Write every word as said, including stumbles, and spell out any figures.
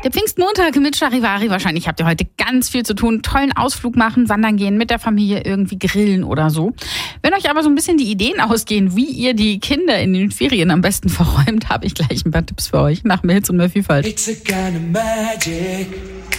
Der Pfingstmontag mit Charivari. Wahrscheinlich habt ihr heute ganz viel zu tun. Tollen Ausflug machen, wandern gehen, mit der Familie irgendwie grillen oder so. Wenn euch aber so ein bisschen die Ideen ausgehen, wie ihr die Kinder in den Ferien am besten verräumt, habe ich gleich ein paar Tipps für euch nach Mills und mehr Vielfalt. It's a kind of magic.